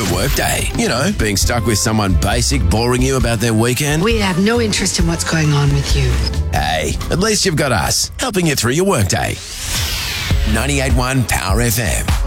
your workday? You know, being stuck with someone basic boring you about their weekend? We have no interest in what's going on with you. Hey, at least you've got us, helping you through your workday. 98.1 Power FM.